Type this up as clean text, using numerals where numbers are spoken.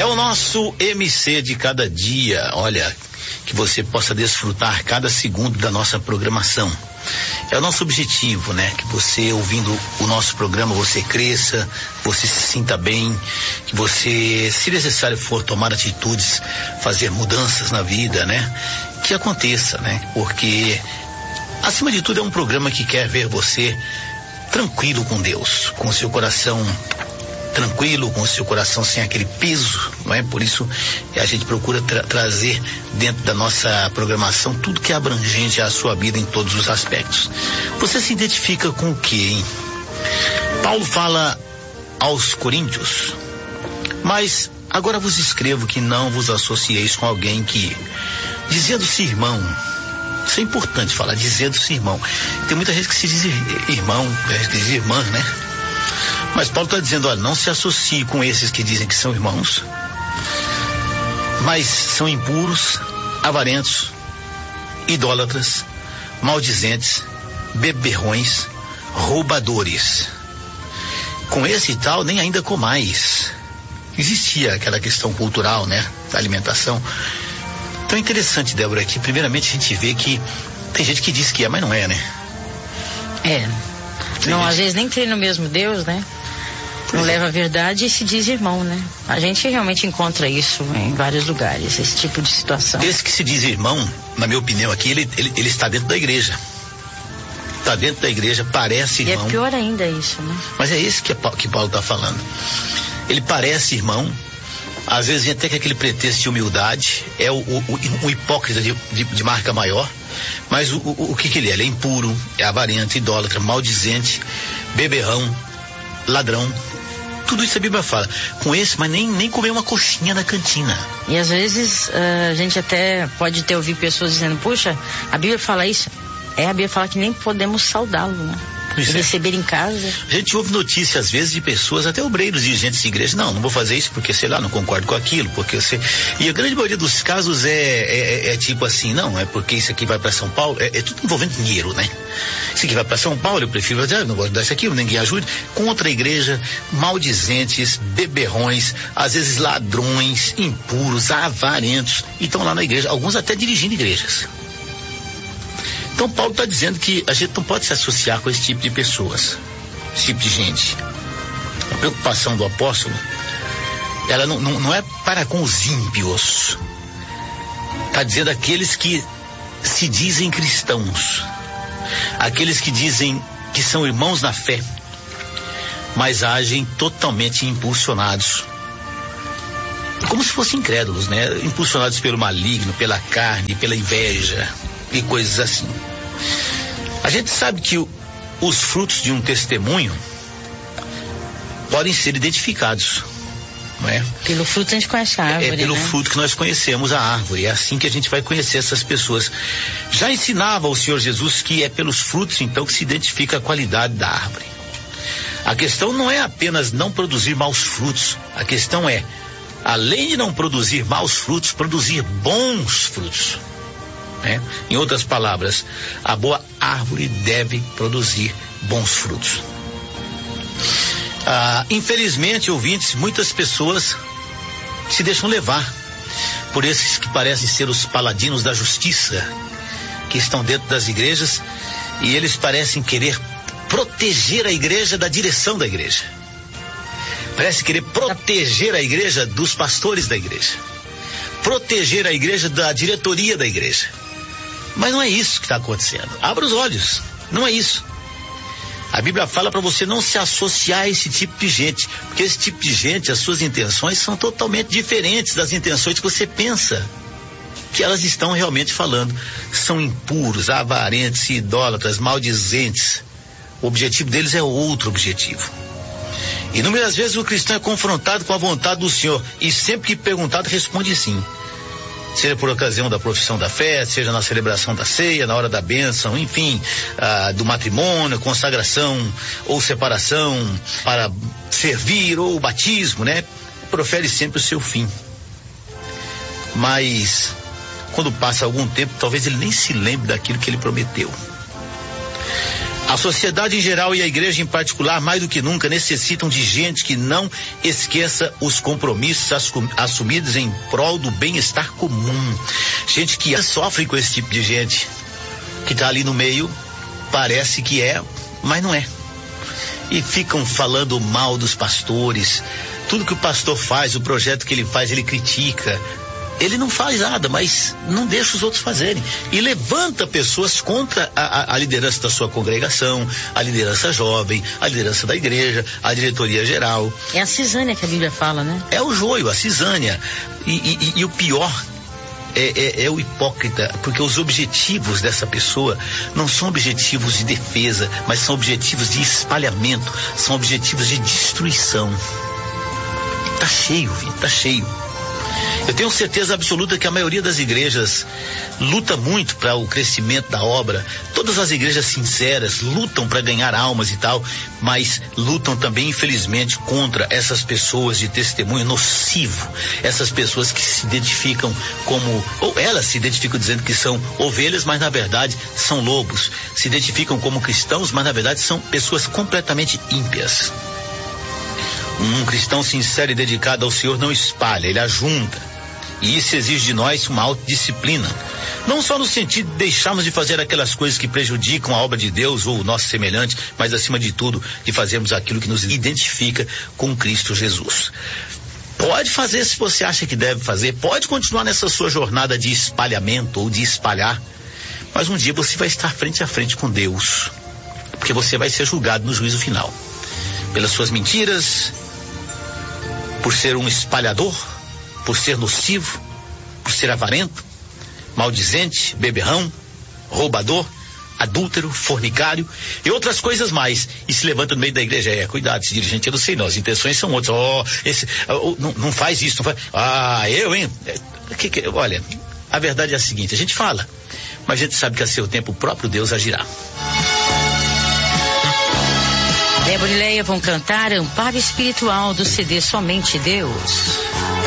o nosso MC de cada dia. Olha, que você possa desfrutar cada segundo da nossa programação. É o nosso objetivo, né? Que você, ouvindo o nosso programa, você cresça, você se sinta bem, que você, se necessário for tomar atitudes, fazer mudanças na vida, né? Que aconteça, né? Porque, acima de tudo, é um programa que quer ver você tranquilo com Deus, com seu coração tranquilo, com o seu coração sem aquele peso, não é? Por isso a gente procura trazer dentro da nossa programação tudo que é abrangente à sua vida em todos os aspectos. Você se identifica com o quê, hein? Paulo fala aos Coríntios: mas agora vos escrevo que não vos associeis com alguém que, dizendo-se irmão, isso é importante falar, dizendo-se irmão. Tem muita gente que se diz irmão, que diz irmã, né? Mas Paulo está dizendo, olha, não se associe com esses que dizem que são irmãos, mas são impuros, avarentos, idólatras, maldizentes, beberrões, roubadores. Com esse e tal, nem ainda comais. Existia aquela questão cultural, né, da alimentação. Então é interessante, Débora, que primeiramente a gente vê que tem gente que diz que é, mas não é, né? Não, às vezes nem crê no mesmo Deus, né? Não leva a verdade e se diz irmão, né? A gente realmente encontra isso em vários lugares, esse tipo de situação. Esse que se diz irmão, na minha opinião aqui, ele está dentro da igreja. Está dentro da igreja, parece irmão. E é pior ainda isso, né? Mas é isso que Paulo está falando. Ele parece irmão, às vezes vem até com aquele pretexto de humildade, é um hipócrita de marca maior, mas o que ele é? Ele é impuro, é avarento, idólatra, maldizente, beberrão, ladrão. Tudo isso a Bíblia fala. Com esse, mas nem comer uma coxinha na cantina. E às vezes a gente até pode ter ouvido pessoas dizendo, puxa, a Bíblia fala isso. A Bíblia fala que nem podemos saudá-lo, né? Receber em casa. A gente ouve notícias às vezes de pessoas, até obreiros, dirigentes de igreja, não vou fazer isso porque, sei lá, não concordo com aquilo, porque você... E a grande maioria dos casos é tipo assim, não, é porque isso aqui vai para São Paulo, é tudo envolvendo dinheiro, né? Isso aqui vai para São Paulo, eu prefiro fazer, não gosto desse aqui, ninguém ajude. Contra a igreja, maldizentes, beberrões, às vezes ladrões, impuros, avarentos, e estão lá na igreja, alguns até dirigindo igrejas. Então Paulo está dizendo que a gente não pode se associar com esse tipo de pessoas, esse tipo de gente. A preocupação do apóstolo, ela não é para com os ímpios. Está dizendo aqueles que se dizem cristãos, aqueles que dizem que são irmãos na fé, mas agem totalmente impulsionados, como se fossem incrédulos, né? Impulsionados pelo maligno, pela carne, pela inveja e coisas assim. A gente sabe que os frutos de um testemunho podem ser identificados, não é? Pelo fruto a gente conhece a árvore, é pelo né? fruto que nós conhecemos a árvore, é assim que a gente vai conhecer essas pessoas. Já ensinava o Senhor Jesus que é pelos frutos então que se identifica a qualidade da árvore. A questão não é apenas não produzir maus frutos, a questão é, além de não produzir maus frutos, produzir bons frutos. Em outras palavras, a boa árvore deve produzir bons frutos. Infelizmente, ouvintes, muitas pessoas se deixam levar por esses que parecem ser os paladinos da justiça, que estão dentro das igrejas, e eles parecem querer proteger a igreja da direção da igreja. Parece querer proteger a igreja dos pastores da igreja, proteger a igreja da diretoria da igreja. Mas não é isso que está acontecendo. Abra os olhos. Não é isso. A Bíblia fala para você não se associar a esse tipo de gente, porque esse tipo de gente, as suas intenções são totalmente diferentes das intenções que você pensa que elas estão realmente falando. São impuros, avarentos, idólatras, maldizentes. O objetivo deles é outro objetivo. Inúmeras vezes o cristão é confrontado com a vontade do Senhor, e sempre que perguntado responde sim. Seja por ocasião da profissão da fé, seja na celebração da ceia, na hora da bênção, enfim, do matrimônio, consagração ou separação, para servir ou o batismo, né? Profere sempre o seu fim. Mas, quando passa algum tempo, talvez ele nem se lembre daquilo que ele prometeu. A sociedade em geral e a igreja em particular, mais do que nunca, necessitam de gente que não esqueça os compromissos assumidos em prol do bem-estar comum. Gente que sofre com esse tipo de gente, que está ali no meio, parece que é, mas não é. E ficam falando mal dos pastores. Tudo que o pastor faz, o projeto que ele faz, ele critica. Ele não faz nada, mas não deixa os outros fazerem. E levanta pessoas contra a liderança da sua congregação, a liderança jovem, a liderança da igreja, a diretoria geral. É a cisânia que a Bíblia fala, né? É o joio, a cisânia. E o pior é o hipócrita, porque os objetivos dessa pessoa não são objetivos de defesa, mas são objetivos de espalhamento, são objetivos de destruição. Tá cheio, Vini, tá cheio. Eu tenho certeza absoluta que a maioria das igrejas luta muito para o crescimento da obra. Todas as igrejas sinceras lutam para ganhar almas e tal, mas lutam também, infelizmente, contra essas pessoas de testemunho nocivo. Essas pessoas que se identificam como, ou elas se identificam dizendo que são ovelhas, mas na verdade são lobos. Se identificam como cristãos, mas na verdade são pessoas completamente ímpias. Um cristão sincero e dedicado ao Senhor não espalha, ele ajunta. E isso exige de nós uma autodisciplina. Não só no sentido de deixarmos de fazer aquelas coisas que prejudicam a obra de Deus ou o nosso semelhante, mas acima de tudo, de fazermos aquilo que nos identifica com Cristo Jesus. Pode fazer se você acha que deve fazer, pode continuar nessa sua jornada de espalhamento ou de espalhar, mas um dia você vai estar frente a frente com Deus, porque você vai ser julgado no juízo final. Pelas suas mentiras, por ser um espalhador, por ser nocivo, por ser avarento, maldizente, beberrão, roubador, adúltero, fornicário e outras coisas mais. E se levanta no meio da igreja. Cuidado, esse dirigente eu não sei não, as intenções são outras. Não faz isso, não faz. Olha, a verdade é a seguinte, a gente fala, mas a gente sabe que a seu tempo o próprio Deus agirá. Débora e Leia vão cantar Amparo Espiritual do CD Somente Deus.